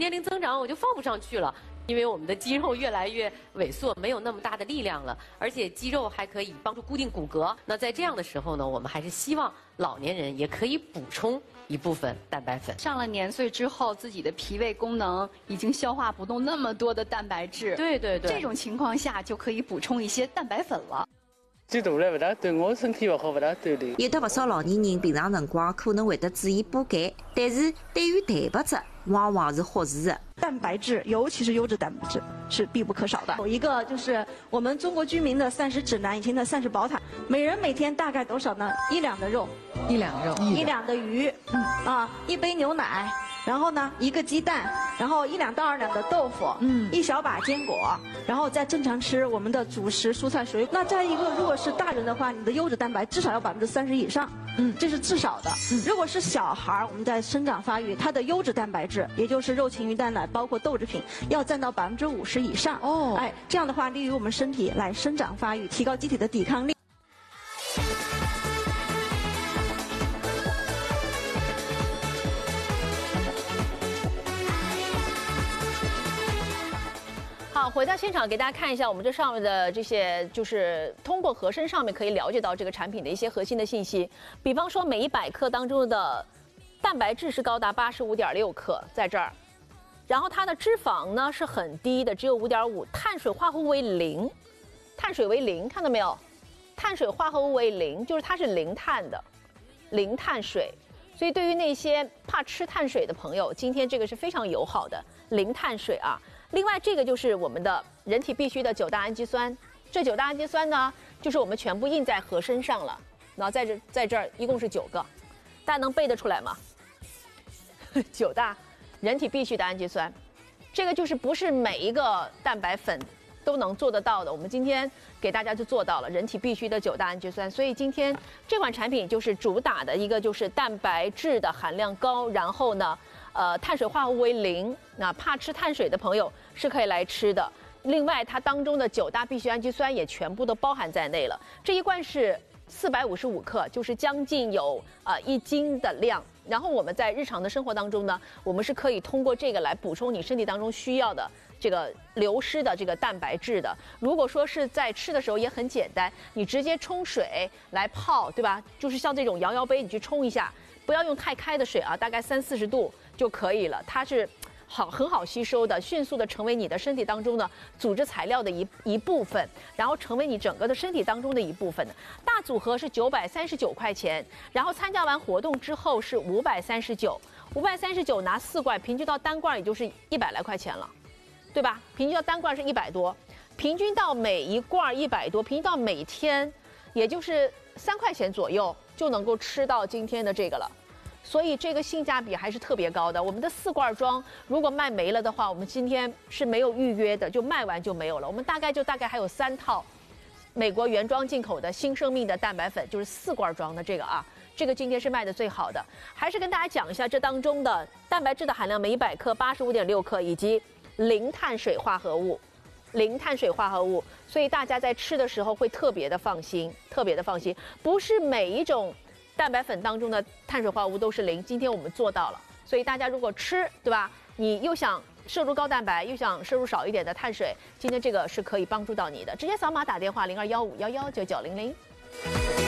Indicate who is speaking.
Speaker 1: 年龄增长，我就放不上去了。因为我们的肌肉越来越萎缩，没有那么大的力量了，而且肌肉还可以帮助固定骨骼。那在这样的时候呢，我们还是希望老年人也可以补充一部分蛋白粉。
Speaker 2: 上了年岁之后，自己的脾胃功能已经消化不动那么多的蛋白质。
Speaker 1: 对对对，
Speaker 2: 这种情况下就可以补充一些蛋白粉了。
Speaker 3: 最大了，不大对我身体不好，不大对的。
Speaker 4: 有的不少老年人平常辰光可能会得注意补钙，但是对于蛋白质往往是忽视的。
Speaker 5: 蛋白质，尤其是优质蛋白质是必不可少的。有一个就是我们中国居民的膳食指南以前的膳食宝塔，每人每天大概多少呢？1两的肉，1两肉，1两的鱼，1杯牛奶。然后呢，1个鸡蛋，然后1两到2两的豆腐，1小把坚果，然后再正常吃我们的主食蔬菜水果。那再一个，如果是大人的话，你的优质蛋白至少要30%以上，这是至少的。如果是小孩，我们在生长发育，它的优质蛋白质，也就是肉、禽、鱼、蛋、奶，包括豆制品，要占到50%以上。哦，哎，这样的话，利于我们身体来生长发育，提高机体的抵抗力。
Speaker 6: 好，回到现场给大家看一下我们这上面的这些，就是通过盒身上面可以了解到这个产品的一些核心的信息。比方说，每100克当中的蛋白质是高达85.6克，在这儿，然后它的脂肪呢是很低的，只有5.5，碳水化合物为0，碳水为0，看到没有？碳水化合物为0，就是它是零碳的，零碳水。所以对于那些怕吃碳水的朋友，今天这个是非常友好的零碳水啊。另外，这个就是我们的人体必需的9大氨基酸。这9大氨基酸呢，就是我们全部印在盒身上了。然后在这儿一共是9个，大家能背得出来吗？9大人体必需的氨基酸，这个就是不是每一个蛋白粉都能做得到的。我们今天给大家就做到了人体必需的9大氨基酸。所以今天这款产品就是主打的一个就是蛋白质的含量高，然后呢，碳水化合物为0，那怕吃碳水的朋友是可以来吃的。另外，它当中的9大必需氨基酸也全部都包含在内了。这一罐是455克，就是将近有1斤的量。然后我们在日常的生活当中呢，我们是可以通过这个来补充你身体当中需要的这个流失的这个蛋白质的。如果说是在吃的时候也很简单，你直接冲水来泡，对吧？就是像这种摇摇杯，你去冲一下，不要用太开的水啊，大概30-40度就可以了。它是很好吸收的，迅速的成为你的身体当中的组织材料的一部分，然后成为你整个的身体当中的一部分的。大组合是939块钱，然后参加完活动之后是539，539拿4罐，平均到单罐也就是100来块钱了，对吧？平均到单罐是100多，平均到每一罐100多，平均到每天也就是3块钱左右就能够吃到今天的这个了。所以这个性价比还是特别高的。我们的4罐装如果卖没了的话，我们今天是没有预约的，就卖完就没有了。我们大概还有3套美国原装进口的新生命的蛋白粉，就是4罐装的这个啊，这个今天是卖的最好的。还是跟大家讲一下这当中的蛋白质的含量，每100克85.6克，以及零碳水化合物。零碳水化合物，所以大家在吃的时候会特别的放心，特别的放心。不是每一种蛋白粉当中的碳水化合物都是0，今天我们做到了。所以大家如果吃，对吧？你又想摄入高蛋白，又想摄入少一点的碳水，今天这个是可以帮助到你的。直接扫码打电话0215119900。